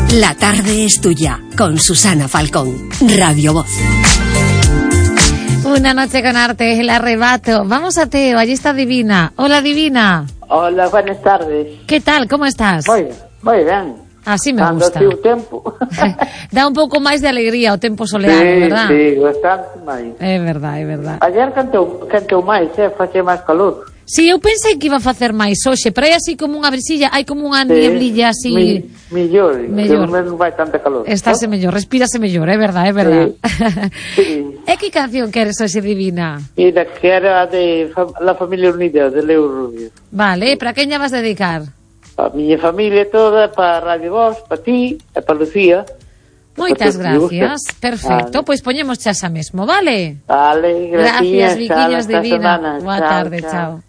La tarde es tuya, con Susana Falcón, Radio Voz. Una noche con arte, el arrebato. Vamos a Teo, allí está Divina. Hola, Divina. Hola, buenas tardes. ¿Qué tal? ¿Cómo estás? Moi ben. Así me gusta. Dando o tempo. Dá un pouco máis de alegría o tempo soleado, verdad? Sí, bastante máis. É verdade, é verdade. Ayer cantou máis, facía máis calor. Si, eu pensei que iba a facer máis hoxe, pero hai así como unha brisilla, hai como unha nieblilla así... Mellor, que non vai tanta calor. Estáse mellor, respírase mellor, é verdade, é verdade. Sí. E que canción queres hoxe, Divina? Mira, que era de La Familia Unida, de Leo Rubio. Vale, para quen lla vas dedicar? Para a miña familia toda, para Radio Voz, para ti e para Lucía. Moitas gracias, perfecto, pois poñemos xa mesmo, vale? Vale, gracias, Viquiños Divina. Boa tarde, chao.